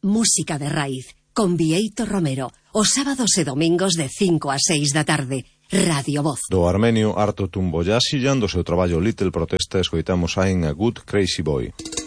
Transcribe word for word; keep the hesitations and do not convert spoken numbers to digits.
música de raíz, con Bieito Romero, os sábados e domingos de cinco a seis da tarde. Radio Voz. Do armenio Arto Tumboyashiyan, do seu traballo Little Protesta, escoitamos a en A Good Crazy Boy.